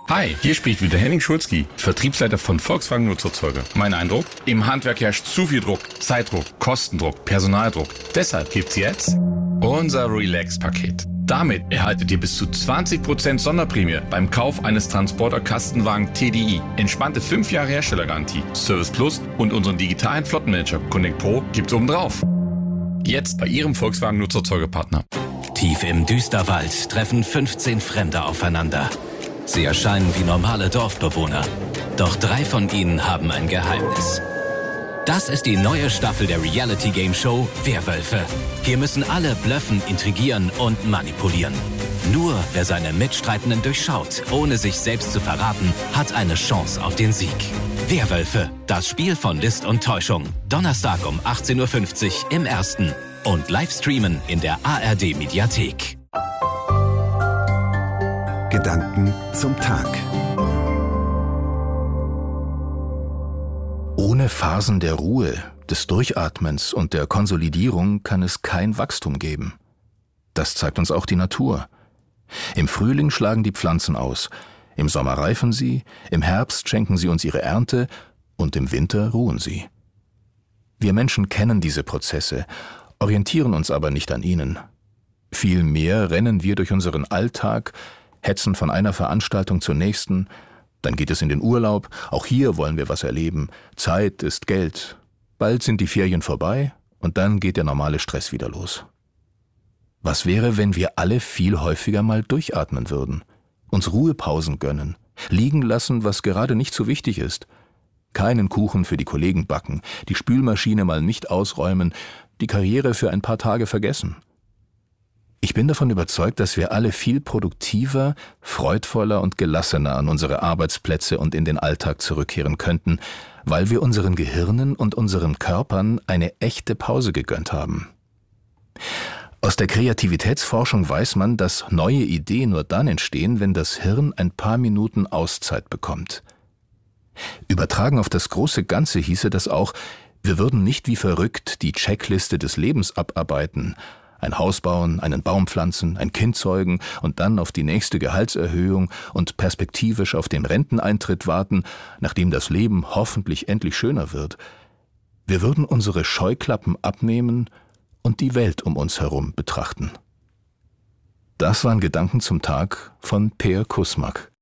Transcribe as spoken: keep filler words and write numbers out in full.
Hi, hier spricht wieder Henning Schulzki, Vertriebsleiter von Volkswagen Nutzfahrzeuge. Mein Eindruck? Im Handwerk herrscht zu viel Druck, Zeitdruck, Kostendruck, Personaldruck. Deshalb gibt's jetzt unser Relax-Paket. Damit erhaltet ihr bis zu zwanzig Prozent Sonderprämie beim Kauf eines Transporter-Kastenwagen T D I. Entspannte fünf Jahre Herstellergarantie, Service Plus und unseren digitalen Flottenmanager Connect Pro gibt's obendrauf. Jetzt bei Ihrem Volkswagen Nutzfahrzeuge-Partner. Tief im Düsterwald treffen fünfzehn Fremde aufeinander. Sie erscheinen wie normale Dorfbewohner. Doch drei von ihnen haben ein Geheimnis. Das ist die neue Staffel der Reality-Game-Show Werwölfe. Hier müssen alle blöffen, intrigieren und manipulieren. Nur wer seine Mitstreitenden durchschaut, ohne sich selbst zu verraten, hat eine Chance auf den Sieg. Werwölfe, das Spiel von List und Täuschung. Donnerstag um achtzehn Uhr fünfzig im Ersten. Und Livestreamen in der A R D-Mediathek. Gedanken zum Tag. Ohne Phasen der Ruhe, des Durchatmens und der Konsolidierung kann es kein Wachstum geben. Das zeigt uns auch die Natur. Im Frühling schlagen die Pflanzen aus, im Sommer reifen sie, im Herbst schenken sie uns ihre Ernte und im Winter ruhen sie. Wir Menschen kennen diese Prozesse, orientieren uns aber nicht an ihnen. Vielmehr rennen wir durch unseren Alltag, hetzen von einer Veranstaltung zur nächsten, dann geht es in den Urlaub, auch hier wollen wir was erleben. Zeit ist Geld. Bald sind die Ferien vorbei und dann geht der normale Stress wieder los. Was wäre, wenn wir alle viel häufiger mal durchatmen würden, uns Ruhepausen gönnen, liegen lassen, was gerade nicht so wichtig ist, keinen Kuchen für die Kollegen backen, die Spülmaschine mal nicht ausräumen, die Karriere für ein paar Tage vergessen? Ich bin davon überzeugt, dass wir alle viel produktiver, freudvoller und gelassener an unsere Arbeitsplätze und in den Alltag zurückkehren könnten, weil wir unseren Gehirnen und unseren Körpern eine echte Pause gegönnt haben. Aus der Kreativitätsforschung weiß man, dass neue Ideen nur dann entstehen, wenn das Hirn ein paar Minuten Auszeit bekommt. Übertragen auf das große Ganze hieße das auch, wir würden nicht wie verrückt die Checkliste des Lebens abarbeiten, ein Haus bauen, einen Baum pflanzen, ein Kind zeugen und dann auf die nächste Gehaltserhöhung und perspektivisch auf den Renteneintritt warten, nachdem das Leben hoffentlich endlich schöner wird. Wir würden unsere Scheuklappen abnehmen und die Welt um uns herum betrachten. Das waren Gedanken zum Tag von Peer Kusmak.